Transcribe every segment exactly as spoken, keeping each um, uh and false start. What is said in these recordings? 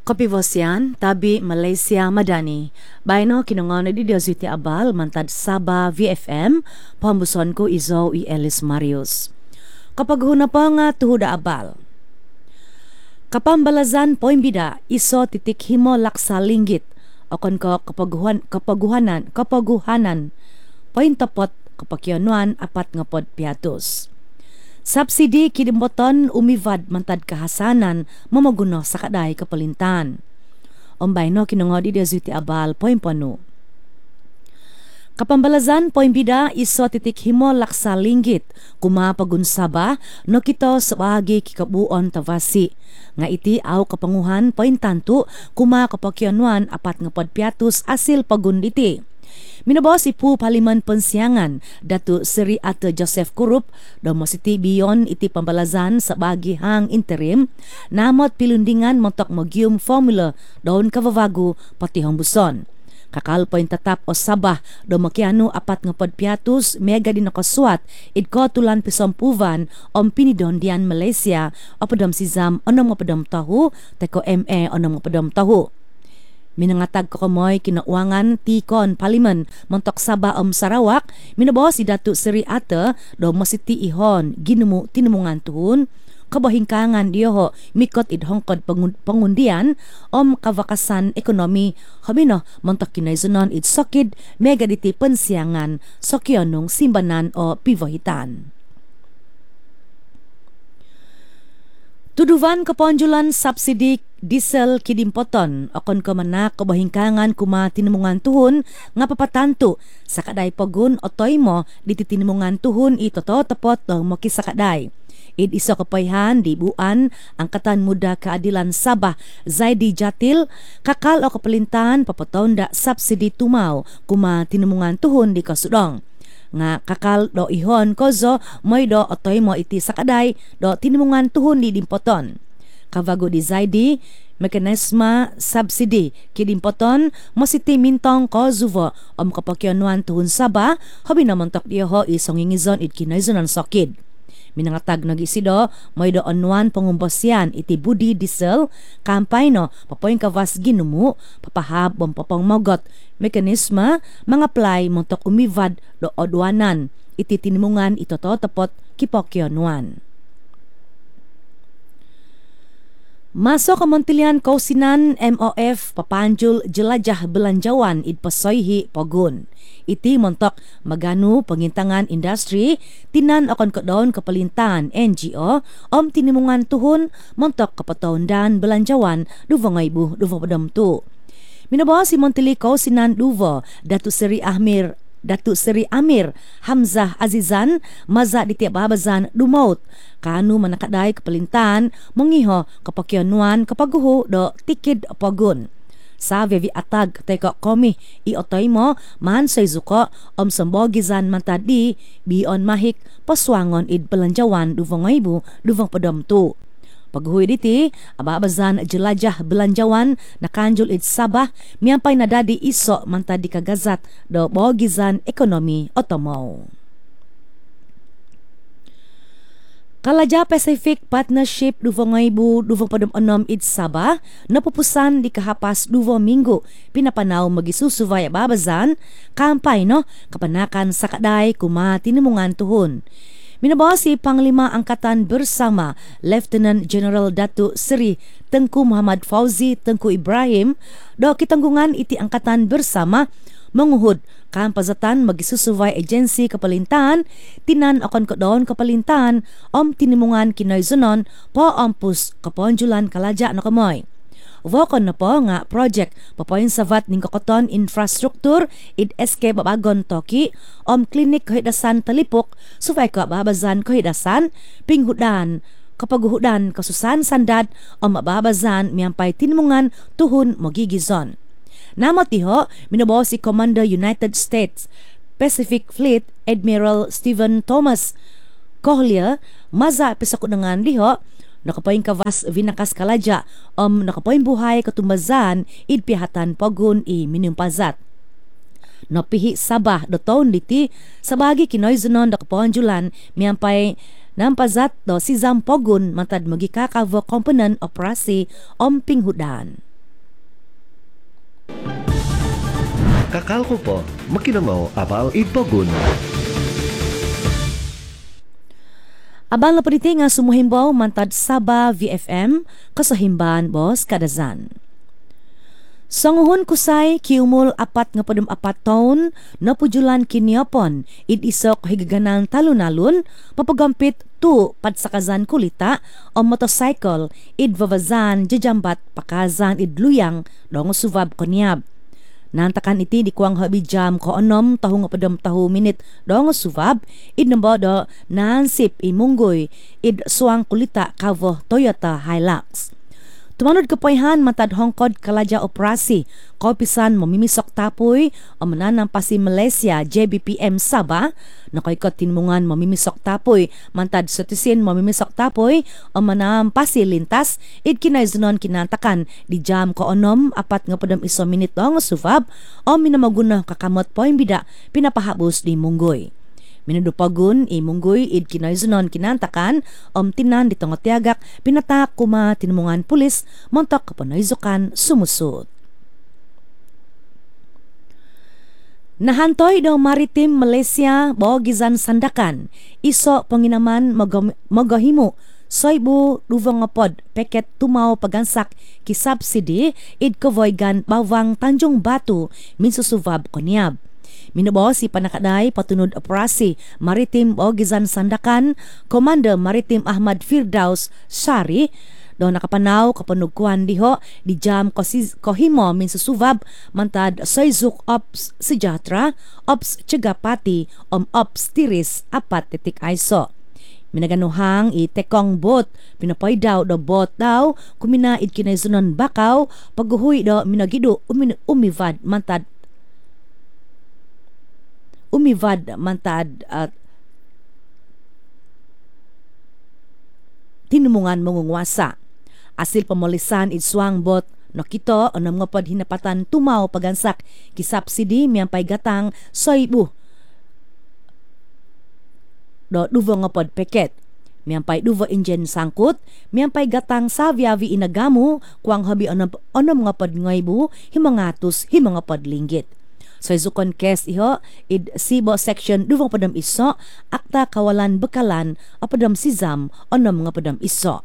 Kopivosian, tabi Malaysia Madani. Baino kinungan di Diaziti Abal, mantad Sabah V F M, pambuson ko Izo i Elis Marius. Kapag huna pa nga tuhuda Abal. Kapambalazan poin bida, iso titik himo laksa linggit. Okon ko kapaguhan, kapaguhanan, kapaguhanan, poin tapot kapakyanuan apat nga pod piatos. Subsidi kidimboton umivad mantad kahasanan mamaguno sa kaday kapalintan. Ombay no kinungod di Diaziti Abal poin pano. Kapambalazan poin bida iso titik himo laksa linggit kumapagunsaba no kito sa bahagi kikabuon tavasi. Nga iti aw kapanguhan poin tanto kuma kapakyanuan apat nga podpiatus asil pagunditi. Minabos ipu paliman pensiangan Datu Seri Ate Joseph Kurup domo siti biyon iti pambalazan sa bagihang interim namot pilundingan montok mogium formula daon kavavago pati buson. Kakalpoy tatap o Sabah do makiano apat nga podpiatus mega din nakaswat idko tulan pisompuvan om pinidon dian Malaysia o padam sizam onong mapadam tahu teko M A onong mapadam tahu. Minangatag ko kamoy kinauangan tikon paliman montok Sabah om Sarawak minabos si Datu Seri Ate do masiti ihon ginumu tinumungan tuhun kabahingkangan diyo mikot idhongkod pangundian om kavakasan ekonomi habino montok kinaizunon id sokid mega diti pensiangan sokyonong simbanan o pivohitan. Tuduvan kaponjulan subsidi diesel kidimpoton akon ko manak kabahingkangan kuma tinimungan tuhun nga papatanto sa kaday pagun o toymo diti tinimungan tuhun itoto tapot o makisakaday. Id iso kapayhan di buan ang katan muda kaadilan Sabah Zaidi Jatil kakal o kapalintahan papatonda subsidi tumaw kuma tinimungan tuhun di kasudong. Nga kakal do ihon kozo moy do otoy mo iti sakaday do tinimungan tuhon di dimpoton. Kavago di Zaidi mekanisma subsidi kidimpoton mositi mintong ko zuvo om kapakyanuan tuhon Sabah hobi namontok diho isongingizon it kinaizonan sokid. Minangatag nagisido moy do onwan pangumbosyan iti budi diesel kampay no papoy kavas ginumu papahab bom papong mogot mekanisma mga play montok umivad do odwanan iti tinimungan itoto tapot kipokyonuan. Maso kamontilian kausinan M O F papanjul jelajah belanjawan id pasoyhi pogun. Iti montok maganu pangintangan industri tinan akon kodon kapalintan N G O om tinimungan tuhun montok kapataundan belanjawan duvangay bu duva padam tu. Minabawa si Montili kausinan duvo Datu Seri Ahmir Datu Seri Amir Hamzah Azizan maza di tiap babazan dumaut kanu manakaday kapalintan mengiho kapakyanuan kapaguho do tikid pagun. Sa vevi atag teko komi i otoy mo man say zuko om sambogizan mantadi bion mahik paswangon id belanjawan duvangay bu duvang padam tu. Paghuwi diti, ababazan jelajah belanjawan nakanjul id Sabah miyampay na dadi iso mantadi kagazat do bogizan ekonomi otomo. Kalaja Pacific Partnership duvangay bu duvang padam onom id Sabah napupusan di kahapas duvo minggu pinapanaw magisusuvay ababazan kampay no kapanakan sa kaday kuma tinimungan tuhon. Minabawa si Panglima Angkatan Bersama Lieutenant General Datu Seri Tengku Muhammad Fauzi Tengku Ibrahim do kitanggungan iti Angkatan Bersama menguhud kampazatan magisusuvay agency kapalintan tinan akon kodon kapalintan om tinimungan kinaizunon po ampus kaponjulan kalaja no kamoy. Vokon na po nga project papoyin savat ning kakoton infrastruktur id S K babagon toki om klinik kahidasan talipok suvay ka babazan kahidasan pinghudan kapaguhudan kasusan sandad om babazan miyampay tinimungan tuhun mogigizon. Namot iho minabaw si Commander United States Pacific Fleet Admiral Stephen Thomas Kohlia maza pisakunangan liho nakapoying kavas vinakas kalaja om nakapoying buhay katumbazan id pihatan pagun i minumpazat. Nopihi Sabah do taon diti sabagi kinoyzunon da kaponjulan miyampay nampazat do si Zampogun matad magikakavo komponen operasi om pinghudan. Kakal ko po, makinamaw abal ibagun. Abang na paliti nga sumuhimbaw mantad Saba V F M kasahimban Boss Kadazan. Sanguhon kusay kiumol apat nga padum apat taon na pujulan kinyapon id isok higaganang talunalun papagampit tu padsakazan kulita o motorcycle id vavazan jajambat pakazan id luyang dong suvab konyab. Nantakan iti di kuang habi jam ko onom tahu nga padam tahu minit dong suvab id nambodo nansip imunggoy id suang kulita kavo Toyota Hilux. Tumanod kapoyhan matad hongkod kalaja operasi kaupisan mamimisok tapoy o mananang pasi Malaysia J B P M Sabah nakoykot tinmungan mamimisok tapoy mantad sotisin mamimisok tapoy o manang pasi lintas id kinaizunon kinantakan di jam ko onom apat nga padam iso minit dong suvab o minamaguna kakamot poin bida pinapahabos di munggoy. Minudupagun imunggoy id kinaizunon kinantakan om tinan ditong tiagak pinatak kuma tinmungan pulis montok kapanaizukan sumusud. Nahantoy daw Maritim Malaysia Bogizan Sandakan iso panginaman magahimo soybu duvang pod peket tumaw pagansak ki subsidy id kavoygan bawang Tanjung Batu minsusubab konyab. Minubo si panakaday patunod operasi Maritim Bogizan Sandakan Commander Maritim Ahmad Firdaus Sari do nakapanaw kapanugkuhan diho di jam kohimo min susubab mantad soyzuk ops sejatra ops Chagapati om ops tiris apat titik iso. Minaganuhang itekong bot pinapoy daw do bot daw kumina id kinaizunon bakaw pagguhuy do minagido umi, umivad mantad umivad mantad at uh, tinumungan mangungwasa. Asil pamolisan itswang bot no kito o nga pod hinapatan tumaw pagansak ki subsidy miyampay gatang soybu do duvo nga pod peket. Miyampay duvo engine sangkut, miyampay gatang savyavi inagamu kuang habi onom, onom nga pod ngaybu himangatus himanga pod linggit. So izukon kes iho id Sibo section duvang padam iso akta kawalan bekalan a padam sizam onom nga padam iso.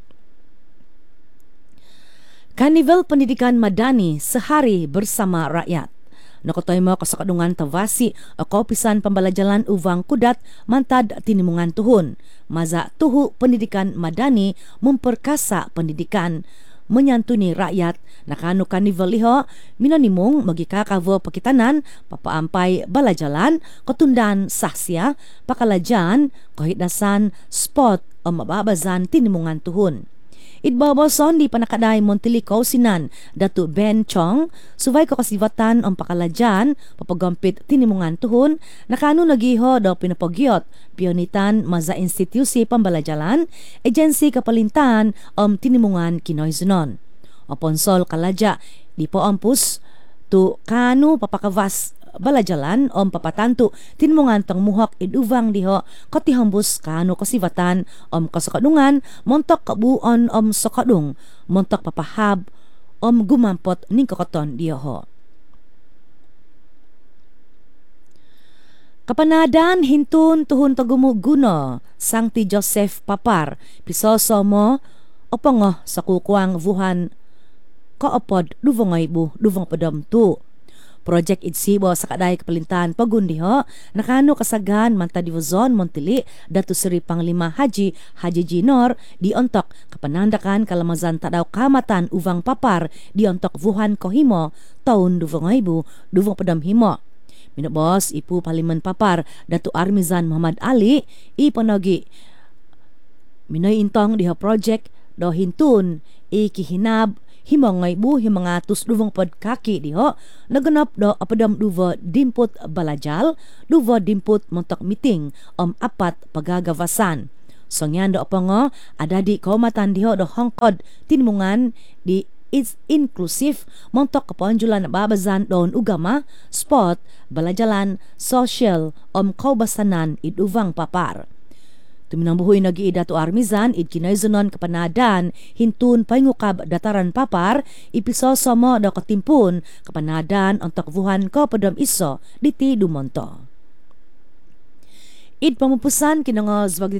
Carnival Pendidikan Madani sehari bersama rakyat. Nakotoy mo kasakadungan tawasi o kaupisan pambalajalan uvang kudat mantad tinimungan tuhun. Maza tuhu pendidikan Madani memperkasa pendidikan menyantuni rakyat nakano carnival liho minanimong magikakavo pakitanan papaampay balajalan ketundan sahsia pakalajan kahitdasan spot o mababazan tinimungan tuhun. Idbabason di panakaday Montelikaw sinan Datu Ben Chong suvay ko kasivatan ang pakalajan papagampit tinimungan tuhon nakano nagiho daw pinapagyot pionitan maza institusi pambalajalan agency kapalintan om tinimungan kinoyzunon. Oponsol kalaja di po ampus tu kano papakavas balajalan om papatanto tinmungan tang muhak iduvang diho katihambus kano kasivatan om kasakadungan montok kabuon om sakadung montok papahab om gumampot ning kakaton diho. Kapanadan hintun tuhun tagumuguno Sancti Joseph Papar pisoso mo opango sa kukuang vuhan kaopod duvangay bu duvang padam tu. Project Itsibo sa kaday kapalintan pagundiho nakano kasagahan manta divizon Montili Datu Seri Panglima Haji Haji Jinor di ontok kapanandakan kalamazan tadaw kamatan uvang papar di ontok vuhan kohimo taun duvangaybu duvang padam himo. Minabos ipu paliman papar Datu Armizan Muhammad Ali ipanagi minoy intong diha project do hintun ikihinab himangay bu himangatus duvang pod kaki diho naganap do apadam duvo dimput balajal duvo dimput montok meeting om apat pagagavasan. Songyan do apango adadi kaumatan diho do hongkod tinmungan di it's inclusive montok kaponjulan babazan don ugama sport balajalan social om kaubasanan iduvang papar. Tuminambuhoy na giida to Armizan id kinaizunon kapanadan hintun paingukab dataran papar ipisoso mo daw katimpun kapanadan ang takbuhan ko padam iso diti Dumonto. Id pamupusan kinanga zwag